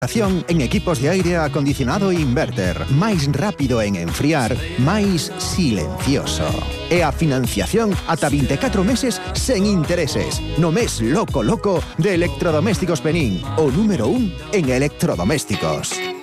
En equipos de aire acondicionado Inverter. Máis rápido en enfriar, máis silencioso. E a financiación ata 24 meses sen intereses. No mes loco de Electrodomésticos Penín, o número 1 en electrodomésticos.